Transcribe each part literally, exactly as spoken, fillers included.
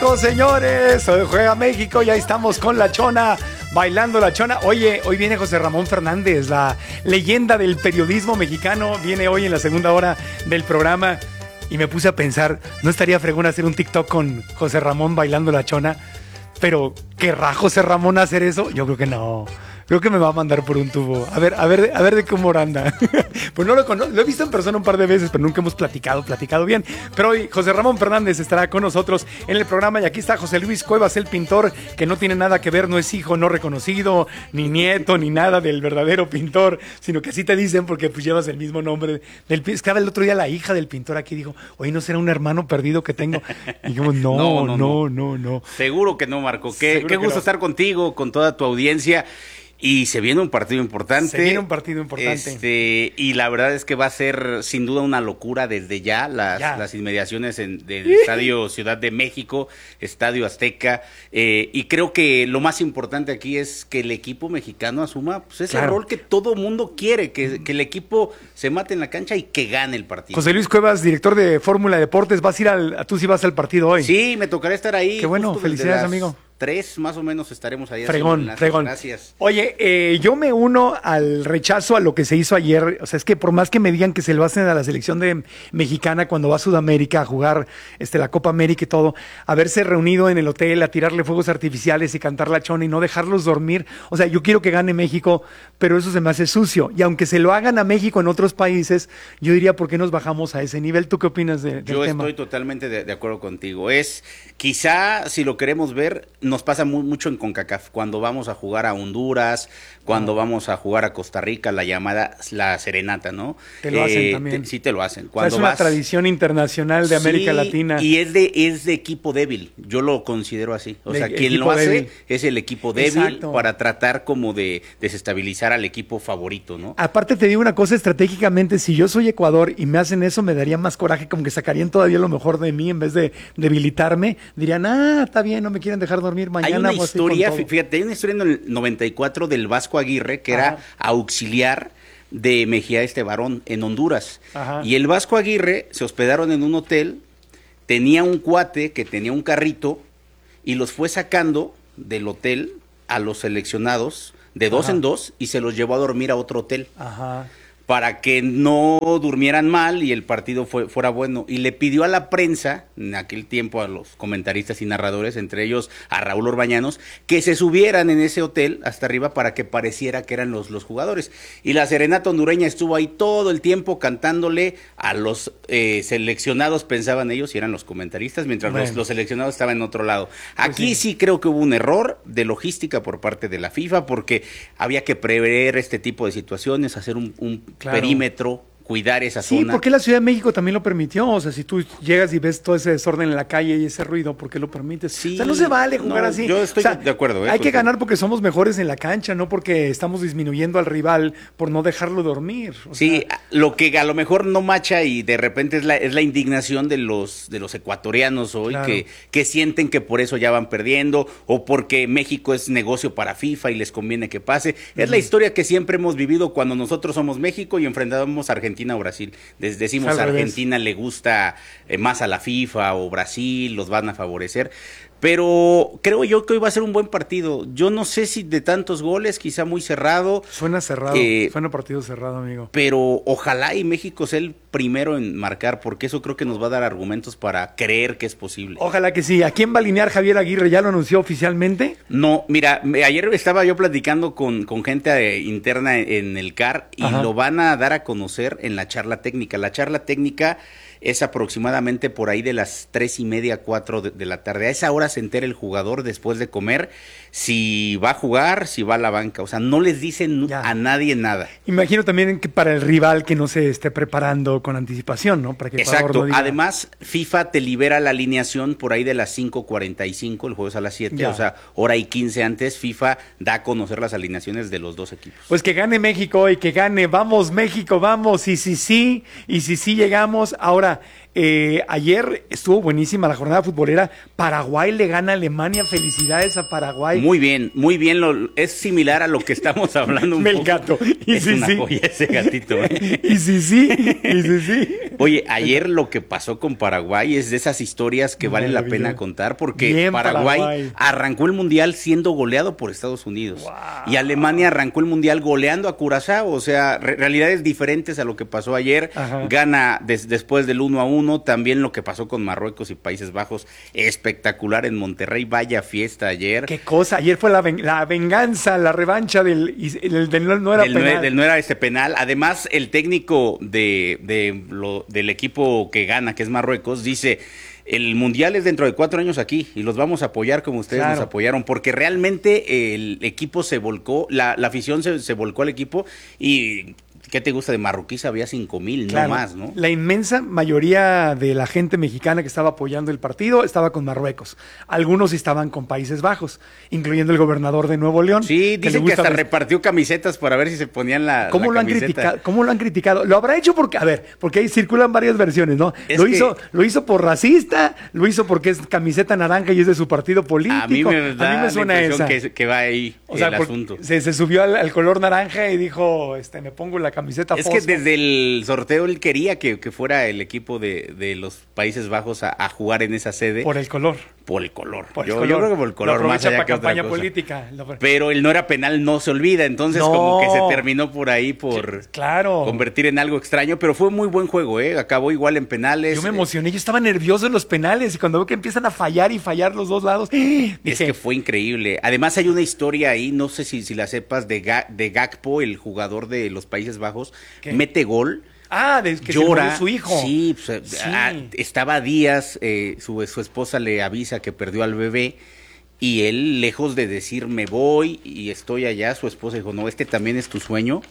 Señores, hoy juega México, ya estamos con la Chona, bailando la Chona. Oye, hoy viene José Ramón Fernández, la leyenda del periodismo mexicano, viene hoy en la segunda hora del programa y me puse a pensar, ¿no estaría fregón hacer un TikTok con José Ramón bailando la Chona? Pero, ¿querrá José Ramón hacer eso? Yo creo que no. Creo que me va a mandar por un tubo. A ver, a ver, a ver de cómo anda. Pues no lo conozco, lo he visto en persona un par de veces, pero nunca hemos platicado, platicado bien. Pero hoy José Ramón Fernández estará con nosotros en el programa y aquí está José Luis Cuevas, el pintor, que no tiene nada que ver, no es hijo no reconocido, ni nieto, ni nada del verdadero pintor, sino que así te dicen porque pues llevas el mismo nombre del pintor. Estaba el otro día la hija del pintor aquí dijo, oye, ¿no será un hermano perdido que tengo? Y dijimos, no, no, no, no, no, no. Seguro que no, Marco. Qué, qué gusto no. estar contigo, con toda tu audiencia. Y se viene un partido importante. Se viene un partido importante. Este, y la verdad es que va a ser sin duda una locura desde ya las, ya. las inmediaciones en, del Estadio Ciudad de México, Estadio Azteca. Eh, y creo que lo más importante aquí es que el equipo mexicano asuma pues, ese claro. rol que todo mundo quiere, que, que el equipo se mate en la cancha y que gane el partido. José Luis Cuevas, director de Fórmula Deportes, vas a ir al, tú sí vas al partido hoy. Sí, me tocará estar ahí. Qué bueno, felicidades, las... amigo. Tres más o menos estaremos ahí. Fregón, fregón. Gracias. Oye, eh, yo me uno al rechazo a lo que se hizo ayer. O sea, es que por más que me digan que se lo hacen a la selección de mexicana cuando va a Sudamérica a jugar este, la Copa América y todo, haberse reunido en el hotel a tirarle fuegos artificiales y cantar la Chona y no dejarlos dormir. O sea, yo quiero que gane México, pero eso se me hace sucio. Y aunque se lo hagan a México en otros países, yo diría, ¿por qué nos bajamos a ese nivel? ¿Tú qué opinas de, del yo tema? Yo estoy totalmente de, de acuerdo contigo. Es, quizá, si lo queremos ver, nos pasa muy, mucho en CONCACAF, cuando vamos a jugar a Honduras, cuando ah. vamos a jugar a Costa Rica, la llamada, la serenata, ¿no? Te lo eh, hacen también. Te, sí te lo hacen. Cuando o sea, es una vas, tradición internacional de América sí, Latina. Y es de, es de equipo débil, yo lo considero así. O de, sea, quien lo hace débil. Es el equipo débil. Exacto. Para tratar como de desestabilizar al equipo favorito, ¿no? Aparte te digo una cosa, estratégicamente, si yo soy Ecuador y me hacen eso, me daría más coraje, como que sacarían todavía lo mejor de mí en vez de debilitarme. Dirían, ah, está bien, no me quieren dejar dormir mañana. Hay una historia, fíjate, hay una historia en el noventa y cuatro del Vasco Aguirre, que Ajá. era auxiliar de Mejía este varón en Honduras. Ajá. Y el Vasco Aguirre se hospedaron en un hotel, tenía un cuate que tenía un carrito y los fue sacando del hotel a los seleccionados de dos Ajá. en dos y se los llevó a dormir a otro hotel. Ajá. Para que no durmieran mal y el partido fue, fuera bueno. Y le pidió a la prensa, en aquel tiempo a los comentaristas y narradores, entre ellos a Raúl Orbañanos, que se subieran en ese hotel hasta arriba para que pareciera que eran los, los jugadores. Y la serenata hondureña estuvo ahí todo el tiempo cantándole a los eh, seleccionados, pensaban ellos, y eran los comentaristas, mientras bueno. los, los seleccionados estaban en otro lado. Aquí pues sí. sí creo que hubo un error de logística por parte de la FIFA, porque había que prever este tipo de situaciones, hacer un, un Claro. perímetro, cuidar esa sí, zona. Sí, porque la Ciudad de México también lo permitió. O sea, si tú llegas y ves todo ese desorden en la calle y ese ruido, ¿por qué lo permites? Sí, o sea, no se vale jugar no, así. Yo estoy o sea, de acuerdo. ¿eh? Hay pues, que ganar porque somos mejores en la cancha, no porque estamos disminuyendo al rival por no dejarlo dormir. O sí, sea, lo que a lo mejor no macha y de repente es la, es la indignación de los, de los ecuatorianos hoy, claro. que, que sienten que por eso ya van perdiendo o porque México es negocio para FIFA y les conviene que pase. Es uh-huh. la historia que siempre hemos vivido cuando nosotros somos México y enfrentamos a Argentina o Brasil. Les decimos a Argentina le gusta eh, más a la FIFA o Brasil, los van a favorecer. Pero creo yo que hoy va a ser un buen partido. Yo no sé si de tantos goles, quizá muy cerrado. Suena cerrado, eh, suena partido cerrado, amigo. Pero ojalá y México sea el primero en marcar, porque eso creo que nos va a dar argumentos para creer que es posible. Ojalá que sí. ¿A quién va a alinear Javier Aguirre? ¿Ya lo anunció oficialmente? No, mira, ayer estaba yo platicando con, con gente eh, interna en el C A R y Ajá. lo van a dar a conocer en la charla técnica. La charla técnica es aproximadamente por ahí de las tres y media, cuatro de, de la tarde. A esa hora se entera el jugador después de comer si va a jugar, si va a la banca. O sea, no les dicen ya. a nadie nada. Imagino también que para el rival que no se esté preparando con anticipación, ¿no? Para que Exacto. No diga... Además, FIFA te libera la alineación por ahí de las cinco cuarenta y cinco, el juego es a las siete, ya. o sea, hora y quince antes. FIFA da a conocer las alineaciones de los dos equipos. Pues que gane México y que gane. Vamos, México, vamos. Y si sí, y si sí llegamos. Ahora, Eh, ayer estuvo buenísima la jornada futbolera. Paraguay le gana a Alemania. Felicidades a Paraguay. Muy bien, muy bien. Lo, es similar a lo que estamos hablando un El poco. gato. Y es sí, una sí. joya ese gatito. ¿eh? Y sí, sí. Y sí, sí. Oye, ayer lo que pasó con Paraguay es de esas historias que vale la pena contar, porque Paraguay, Paraguay arrancó el Mundial siendo goleado por Estados Unidos. Wow. Y Alemania arrancó el Mundial goleando a Curazao. O sea, re realidades diferentes a lo que pasó ayer. Ajá. Gana des después del uno a uno. También lo que pasó con Marruecos y Países Bajos. Espectacular en Monterrey. Vaya fiesta ayer. Qué cosa. Ayer fue la, ven la venganza, la revancha del, del, del no era del penal. No, del no era este penal. Además, el técnico de, de lo, del equipo que gana, que es Marruecos, dice: el Mundial es dentro de cuatro años aquí y los vamos a apoyar como ustedes claro. nos apoyaron, porque realmente el equipo se volcó, la, la afición se, se volcó al equipo. Y ¿qué te gusta? De marroquíes había cinco mil, claro, no más, ¿no? La inmensa mayoría de la gente mexicana que estaba apoyando el partido estaba con Marruecos. Algunos estaban con Países Bajos, incluyendo el gobernador de Nuevo León. Sí, dicen que, que hasta ver... repartió camisetas para ver si se ponían la, ¿Cómo la lo han criticado? ¿Cómo lo han criticado? Lo habrá hecho porque, a ver, porque ahí circulan varias versiones, ¿no? Es lo, que... hizo, lo hizo por racista, lo hizo porque es camiseta naranja y es de su partido político. A mí me, da a mí me suena la esa. Que, que va ahí o sea, el asunto. Se, se subió al, al color naranja y dijo, este, me pongo la camiseta Es fosfo. Que desde el sorteo él quería que, que fuera el equipo de, de los Países Bajos a, a jugar en esa sede. Por el color. Por el color. Por el yo, color. yo creo que por el color, más allá que campaña otra cosa. política. Pero el no era penal no se olvida, entonces no. como que se terminó por ahí por sí, claro. convertir en algo extraño, pero fue muy buen juego, ¿eh? Acabó igual en penales. Yo me emocioné, yo estaba nervioso en los penales y cuando veo que empiezan a fallar y fallar los dos lados, dije, es que fue increíble. Además hay una historia ahí, no sé si, si la sepas, de, Ga de Gakpo, el jugador de los Países Bajos, ¿qué? Mete gol. Ah, de que llora, se murió su hijo. Sí, pues, sí. A, estaba días, eh, su, su esposa le avisa que perdió al bebé y él, lejos de decir me voy y estoy allá, su esposa dijo, no, este también es tu sueño.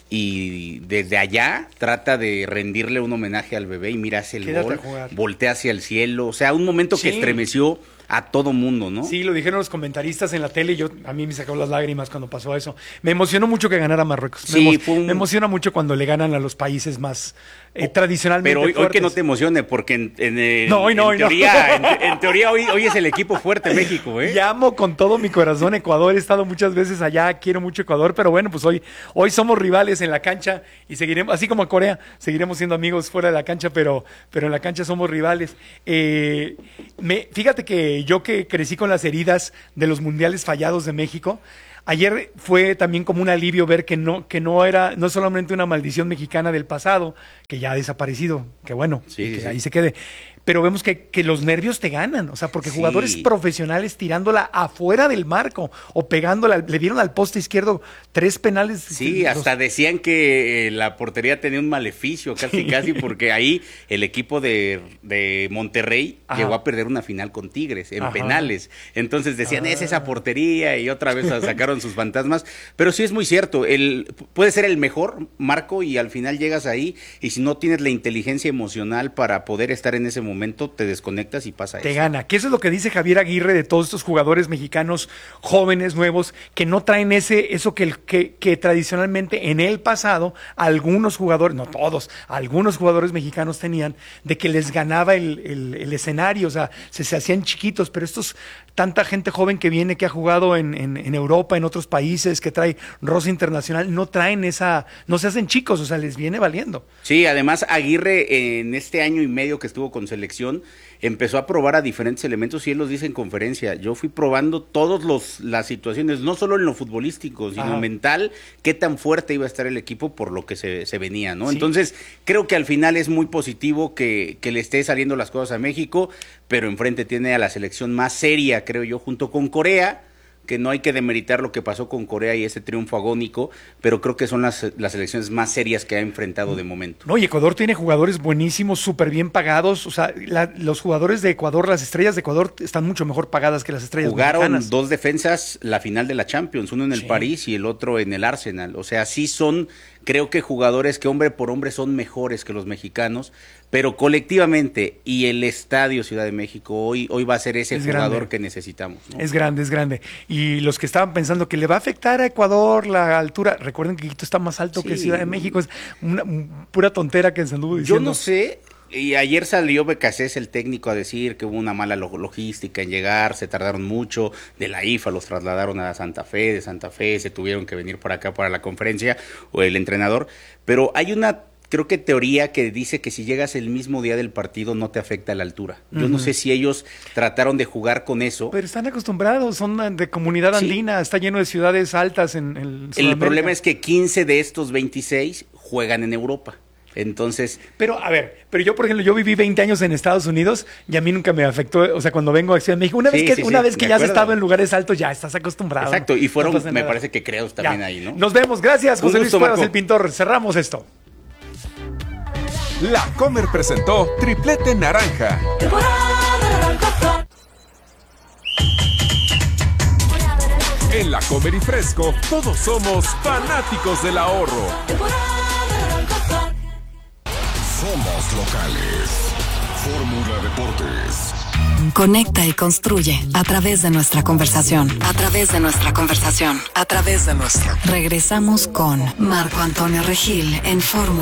Y desde allá trata de rendirle un homenaje al bebé y mira hacia el Quédate gol, voltea hacia el cielo. O sea, un momento sí. que estremeció a todo mundo, ¿no? Sí, lo dijeron los comentaristas en la tele y yo, a mí me sacó las lágrimas cuando pasó eso. Me emocionó mucho que ganara Marruecos. Sí, me, emo fue un... me emociona mucho cuando le ganan a los países más eh, tradicionalmente Pero hoy, fuertes. hoy que no te emocione, porque en, en, en, no, hoy no, en hoy teoría, no. en, en teoría hoy, hoy es el equipo fuerte México, ¿eh? Llamo con todo mi corazón Ecuador, he estado muchas veces allá, quiero mucho Ecuador, pero bueno, pues hoy, hoy somos rivales en la cancha y seguiremos, así como Corea, seguiremos siendo amigos fuera de la cancha, pero, pero en la cancha somos rivales. Eh, me, fíjate que yo que crecí con las heridas de los mundiales fallados de México, ayer fue también como un alivio ver que no, que no era, no solamente una maldición mexicana del pasado, que ya ha desaparecido, que bueno, sí, que sí. ahí se quede. Pero vemos que, que los nervios te ganan, o sea, porque sí. jugadores profesionales tirándola afuera del marco o pegándola, le dieron al poste izquierdo tres penales. Sí, los... hasta decían que eh, la portería tenía un maleficio, casi, sí. casi, porque ahí el equipo de, de Monterrey Ajá. llegó a perder una final con Tigres en Ajá. penales. Entonces decían, ah. es esa portería, y otra vez sacaron sus fantasmas. Pero sí es muy cierto, el, puede ser el mejor marco y al final llegas ahí, y si no tienes la inteligencia emocional para poder estar en ese momento, momento te desconectas y pasa te eso. Te gana, que eso es lo que dice Javier Aguirre de todos estos jugadores mexicanos jóvenes, nuevos, que no traen ese eso que, que, que tradicionalmente en el pasado algunos jugadores, no todos, algunos jugadores mexicanos tenían, de que les ganaba el, el, el escenario, o sea, se, se hacían chiquitos, pero estos, tanta gente joven que viene, que ha jugado en, en, en Europa, en otros países, que trae rosa internacional, no traen esa, no se hacen chicos, o sea, les viene valiendo. Sí, además Aguirre en este año y medio que estuvo con selección empezó a probar a diferentes elementos y él los dice en conferencia. Yo fui probando todas las situaciones, no solo en lo futbolístico, sino Ajá. mental, qué tan fuerte iba a estar el equipo por lo que se, se venía, ¿no? Sí. Entonces, creo que al final es muy positivo que, que le esté saliendo las cosas a México, pero enfrente tiene a la selección más seria, creo yo, junto con Corea, que no hay que demeritar lo que pasó con Corea y ese triunfo agónico, pero creo que son las, las selecciones más serias que ha enfrentado de momento. No, y Ecuador tiene jugadores buenísimos, súper bien pagados, o sea, la, los jugadores de Ecuador, las estrellas de Ecuador están mucho mejor pagadas que las estrellas Jugaron mexicanas. Dos defensas la final de la Champions, uno en el sí. París y el otro en el Arsenal, o sea, sí son, creo que jugadores que hombre por hombre son mejores que los mexicanos, pero colectivamente y el Estadio Ciudad de México hoy, hoy va a ser ese es jugador grande. Que necesitamos, ¿no? Es grande, es grande. Y los que estaban pensando que le va a afectar a Ecuador la altura, recuerden que Quito está más alto sí. que Ciudad de México, es una, una pura tontera que se anduvo diciendo. Yo no sé, y ayer salió Becasés, el técnico, a decir que hubo una mala logística en llegar, se tardaron mucho, de la I F A los trasladaron a Santa Fe, de Santa Fe se tuvieron que venir para acá para la conferencia, o el entrenador, pero hay una creo que teoría que dice que si llegas el mismo día del partido no te afecta la altura. Yo uh-huh. no sé si ellos trataron de jugar con eso. Pero están acostumbrados, son de comunidad andina, sí. está lleno de ciudades altas en el Sudamérica. El problema es que quince de estos veintiséis juegan en Europa. Entonces... Pero, a ver, pero yo, por ejemplo, yo viví veinte años en Estados Unidos y a mí nunca me afectó, o sea, cuando vengo a Ciudad de México, una sí, vez que, sí, una sí, vez que ya has estado en lugares altos, ya estás acostumbrado. Exacto, y fueron, no me parece que creados también ya. ahí, ¿no? Nos vemos, gracias, José Luis Cuevas, el pintor. Cerramos esto. La Comer presentó Triplete Naranja. En La Comer y Fresco, todos somos fanáticos del ahorro. Somos locales. Fórmula Deportes. Conecta y construye a través de nuestra conversación. A través de nuestra conversación. A través de nuestra. Regresamos con Marco Antonio Regil en Fórmula.